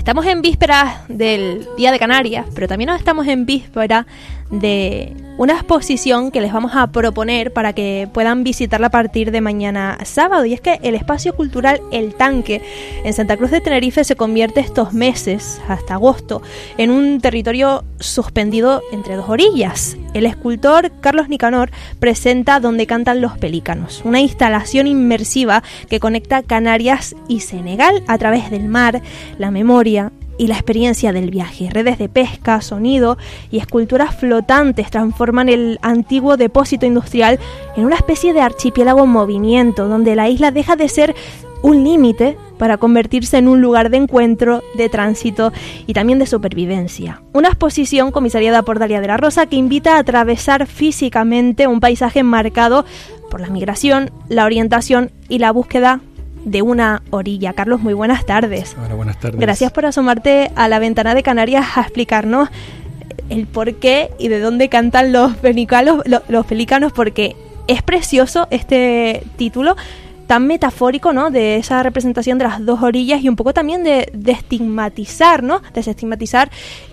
Estamos en vísperas del Día de Canarias, pero también estamos en víspera de una exposición que les vamos a proponer para que puedan visitarla a partir de mañana sábado, y es que el espacio cultural El Tanque en Santa Cruz de Tenerife se convierte estos meses, hasta agosto, en un territorio suspendido entre dos orillas. El escultor Carlos Nicanor presenta Donde cantan los pelícanos, una instalación inmersiva que conecta Canarias y Senegal a través del mar, la memoria y la experiencia del viaje. Redes de pesca, sonido y esculturas flotantes transforman el antiguo depósito industrial en una especie de archipiélago en movimiento, donde la isla deja de ser un límite para convertirse en un lugar de encuentro, de tránsito y también de supervivencia. Una exposición comisariada por Dalia de la Rosa que invita a atravesar físicamente un paisaje marcado por la migración, la orientación y la búsqueda de una orilla. Carlos, muy buenas tardes. Hola, buenas tardes. Gracias por asomarte a la ventana de Canarias a explicarnos el por qué y de dónde cantan los pelícanos, porque es precioso este título tan metafórico, ¿no?, de esa representación de las dos orillas, y un poco también de estigmatizar, ¿no?, desestigmatizar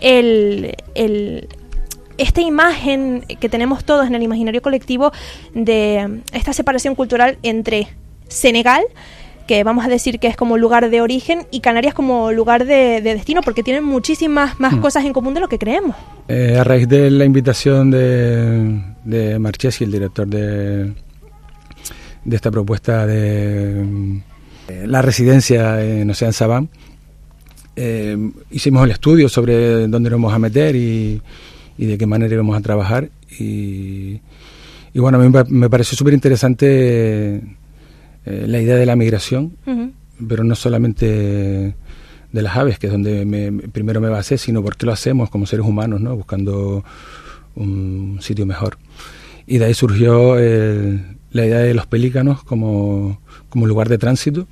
esta imagen que tenemos todos en el imaginario colectivo de esta separación cultural entre Senegal, que vamos a decir que es como lugar de origen, y Canarias como lugar de destino, porque tienen muchísimas más cosas en común de lo que creemos. A raíz de la invitación de Marchesi, el director de esta propuesta de la residencia en Ocean Savannah, hicimos el estudio sobre dónde nos vamos a meter y de qué manera íbamos a trabajar, y bueno, a mí me pareció súper interesante la idea de la migración, pero no solamente de las aves, que es donde primero me basé, sino por qué lo hacemos como seres humanos, ¿no?, buscando un sitio mejor. Y de ahí surgió la idea de los pelícanos como lugar de tránsito,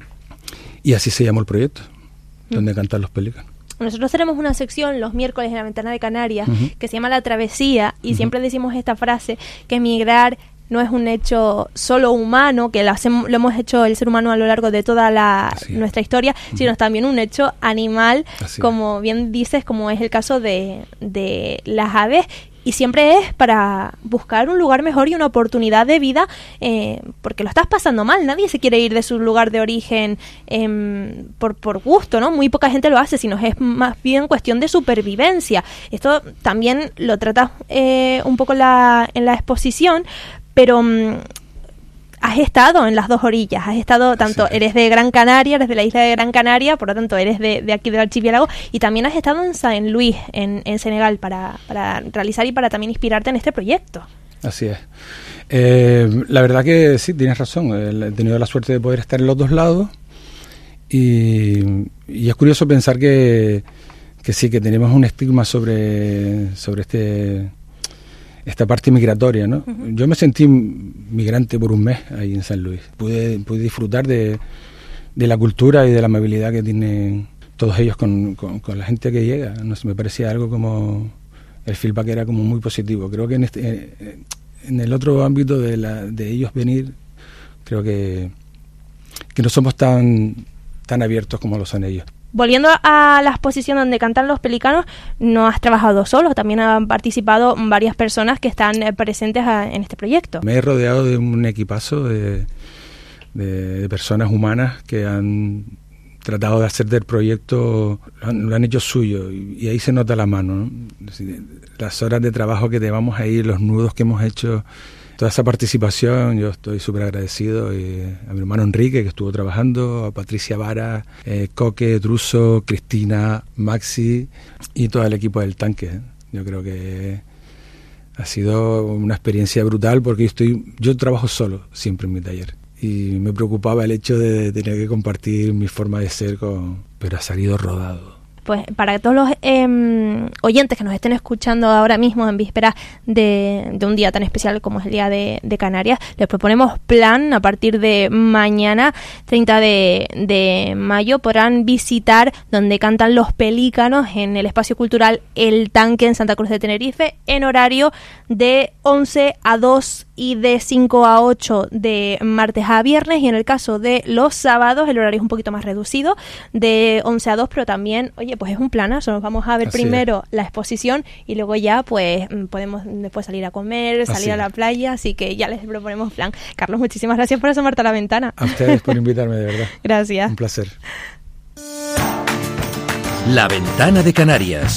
y así se llamó el proyecto, Donde cantan los pelícanos. Nosotros tenemos una sección los miércoles en la Ventana de Canarias que se llama La Travesía, y siempre decimos esta frase, que migrar no es un hecho solo humano, que lo hemos hecho el ser humano a lo largo de toda nuestra historia, sino también un hecho animal, como bien dices, como es el caso de las aves, y siempre es para buscar un lugar mejor y una oportunidad de vida, porque lo estás pasando mal. Nadie se quiere ir de su lugar de origen por gusto, ¿no? Muy poca gente lo hace, sino es más bien cuestión de supervivencia. Esto también lo trata un poco en la exposición, pero has estado en las dos orillas, has estado tanto, eres de Gran Canaria, eres de la isla de Gran Canaria, por lo tanto eres de aquí del archipiélago, y también has estado en Saint Louis, en Senegal, para realizar y para también inspirarte en este proyecto. Así es. La verdad que sí, tienes razón, he tenido la suerte de poder estar en los dos lados, y es curioso pensar que sí, que tenemos un estigma sobre esta parte migratoria, ¿no? Yo me sentí migrante por un mes ahí en San Luis. Pude disfrutar de la cultura y de la amabilidad que tienen todos ellos con la gente que llega. No sé, me parecía algo como... El feedback era como muy positivo. Creo que en el otro ámbito de ellos venir, creo que no somos tan abiertos como lo son ellos. Volviendo a la exposición Donde cantan los pelícanos, no has trabajado solo, también han participado varias personas que están presentes en este proyecto. Me he rodeado de un equipazo de personas humanas que han tratado de hacer del proyecto, lo han hecho suyo, y ahí se nota la mano, ¿no? Las horas de trabajo que llevamos ahí, los nudos que hemos hecho, toda esa participación, yo estoy súper agradecido a mi hermano Enrique, que estuvo trabajando, a Patricia Vara, Coque, Druso, Cristina, Maxi y todo el equipo del Tanque. Yo creo que ha sido una experiencia brutal, porque yo trabajo solo siempre en mi taller, y me preocupaba el hecho de tener que compartir mi forma de ser pero ha salido rodado. Pues para todos los oyentes que nos estén escuchando ahora mismo en vísperas de un día tan especial como es el Día de Canarias, les proponemos plan. A partir de mañana, 30 de mayo, podrán visitar Donde cantan los pelícanos en el espacio cultural El Tanque en Santa Cruz de Tenerife, en horario de 11 a 2 y de 5 a 8 de martes a viernes, y en el caso de los sábados el horario es un poquito más reducido, de 11 a 2, pero también, oye, pues es un planazo, nos vamos a ver primero la exposición y luego ya pues podemos después salir a comer, salir a la playa, así que ya les proponemos plan. Carlos, muchísimas gracias por asomarte a la ventana. A ustedes por invitarme, de verdad. Gracias. Un placer. La Ventana de Canarias.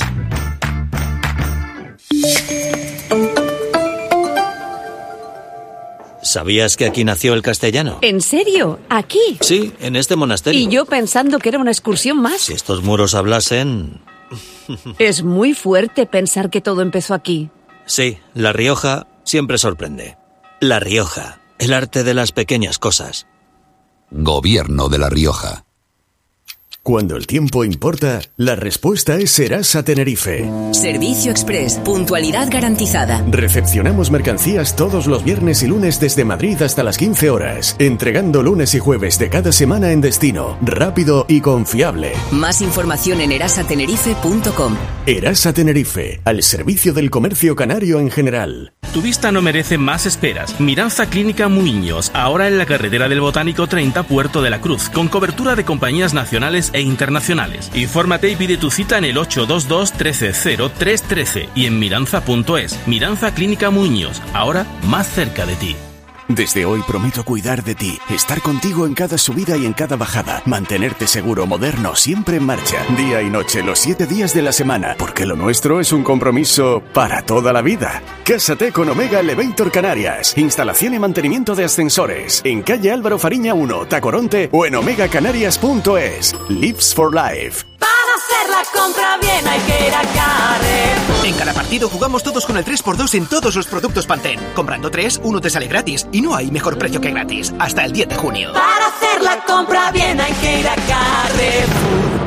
¿Sabías que aquí nació el castellano? ¿En serio? ¿Aquí? Sí, en este monasterio. Y yo pensando que era una excursión más. Si estos muros hablasen... Es muy fuerte pensar que todo empezó aquí. Sí, La Rioja siempre sorprende. La Rioja, el arte de las pequeñas cosas. Gobierno de La Rioja. Cuando el tiempo importa, la respuesta es Serasa Tenerife. Servicio Express, puntualidad garantizada. Recepcionamos mercancías todos los viernes y lunes desde Madrid hasta las 15 horas, entregando lunes y jueves de cada semana en destino, rápido y confiable. Más información en erasatenerife.com. Erasa Tenerife, al servicio del comercio canario en general. Tu vista no merece más esperas. Miranza Clínica Muiños, ahora en la carretera del Botánico 30, Puerto de la Cruz, con cobertura de compañías nacionales e internacionales. Infórmate y pide tu cita en el 822 13 0313 y en miranza.es. Miranza Clínica Muiños, ahora más cerca de ti. Desde hoy prometo cuidar de ti, estar contigo en cada subida y en cada bajada, mantenerte seguro, moderno, siempre en marcha, día y noche, los 7 días de la semana, porque lo nuestro es un compromiso para toda la vida. Cásate con Omega Elevator Canarias, instalación y mantenimiento de ascensores, en calle Álvaro Fariña 1, Tacoronte o en omegacanarias.es. Lives for Life. Para hacer la compra bien hay que ir a Carrefour. En cada partido jugamos todos con el 3x2 en todos los productos Pantene. Comprando 3, uno te sale gratis. Y no hay mejor precio que gratis. Hasta el 10 de junio. Para hacer la compra bien hay que ir a Carrefour.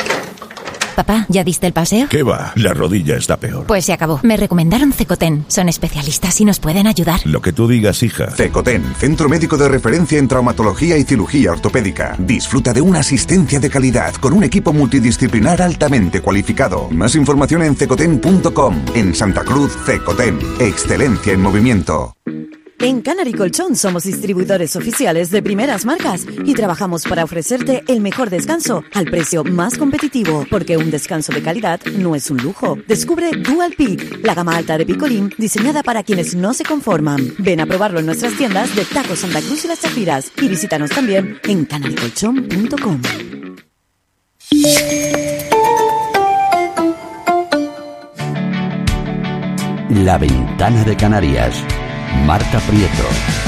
Papá, ¿ya diste el paseo? ¿Qué va? La rodilla está peor. Pues se acabó. Me recomendaron Cecoten. Son especialistas y nos pueden ayudar. Lo que tú digas, hija. Cecoten, centro médico de referencia en traumatología y cirugía ortopédica. Disfruta de una asistencia de calidad con un equipo multidisciplinar altamente cualificado. Más información en cecoten.com. En Santa Cruz, Cecoten. Excelencia en movimiento. En Canary Colchón somos distribuidores oficiales de primeras marcas y trabajamos para ofrecerte el mejor descanso al precio más competitivo, porque un descanso de calidad no es un lujo. Descubre Dual Peak, la gama alta de picolín diseñada para quienes no se conforman. Ven a probarlo en nuestras tiendas de Taco Santa Cruz y Las Chafiras y visítanos también en canarycolchón.com. La Ventana de Canarias. Marta Prieto.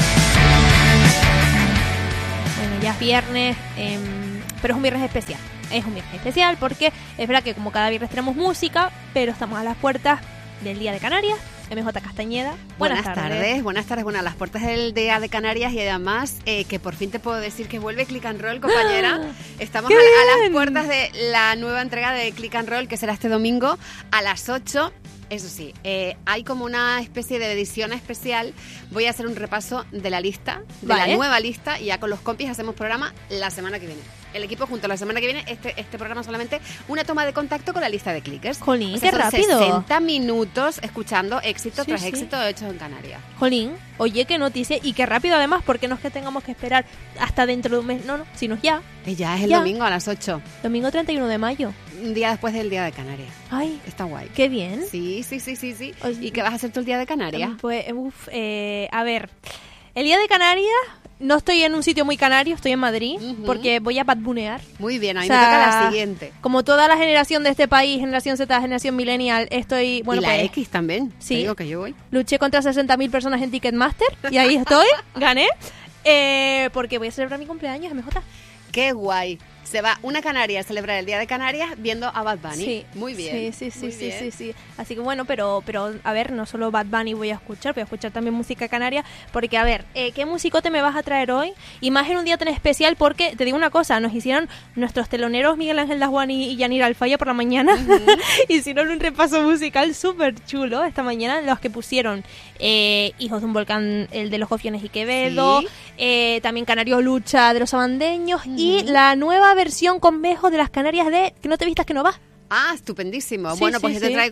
Bueno, ya es viernes, pero es un viernes especial. Es un viernes especial porque es verdad que como cada viernes tenemos música, pero estamos a las puertas del Día de Canarias. MJ Castañeda, buenas tardes. Buenas tardes. Bueno, a las puertas del Día de Canarias y además que por fin te puedo decir que vuelve Click and Roll, compañera. Estamos a las puertas de la nueva entrega de Click and Roll, que será este domingo a las 8. Eso sí, hay como una especie de edición especial. Voy a hacer un repaso de la lista, de la nueva lista, y ya con los compis hacemos programa la semana que viene. El equipo junto la semana que viene, este programa solamente una toma de contacto con la lista de clickers. Jolín, o sea, qué son rápido. 60 minutos escuchando éxito tras éxito hechos en Canarias. Jolín, oye, qué noticia, y qué rápido además, porque no es que tengamos que esperar hasta dentro de un mes, no, sino ya. Ya es el domingo a las 8. Domingo 31 de mayo. Un día después del Día de Canarias. Ay, está guay. Qué bien. Sí. Oye, ¿y qué vas a hacer tú el Día de Canarias? Pues, a ver, el Día de Canarias, no estoy en un sitio muy canario, estoy en Madrid, porque voy a badbunear. Muy bien, a mí me toca la siguiente. Como toda la generación de este país, generación Z, generación millennial, estoy... Bueno, y la pues, X también, sí, digo que yo voy. Luché contra 60.000 personas en Ticketmaster y ahí estoy, gané, porque voy a celebrar mi cumpleaños, MJ. ¡Qué guay! Se va una canaria a celebrar el Día de Canarias viendo a Bad Bunny. Sí, muy bien. Sí. Así que bueno, pero a ver, no solo Bad Bunny voy a escuchar también música canaria, porque a ver, ¿qué musicote me vas a traer hoy? Y más en un día tan especial, porque te digo una cosa, nos hicieron nuestros teloneros Miguel Ángel Dasguani y Yanira Alfaya por la mañana, hicieron un repaso musical súper chulo esta mañana, los que pusieron Hijos de un Volcán, el de los Jofiones y Quevedo, también Canario Lucha de los Sabandeños, y la nueva versión con Mejo de las Canarias de Que no te vistas que no vas. Ah, estupendísimo. Bueno, pues yo te traigo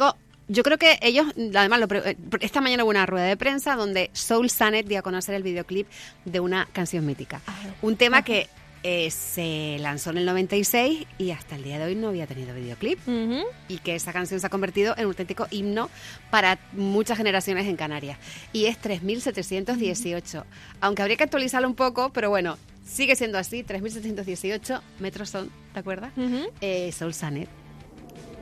Yo creo que ellos, además, esta mañana hubo una rueda de prensa donde Soul Sanet dio a conocer el videoclip de una canción mítica. Un tema que se lanzó en el 96 y hasta el día de hoy no había tenido videoclip. Y que esa canción se ha convertido en un auténtico himno para muchas generaciones en Canarias. Y es 3.718. Aunque habría que actualizarlo un poco, pero bueno, sigue siendo así. 3.718 metros son, ¿te acuerdas? Soul Sanet.